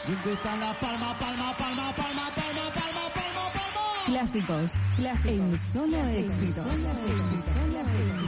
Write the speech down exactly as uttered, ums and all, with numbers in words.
¿Dónde están la palma, palma, palma, palma, palma, palma, palma, palma? Clásicos, clásicos, en solo éxito.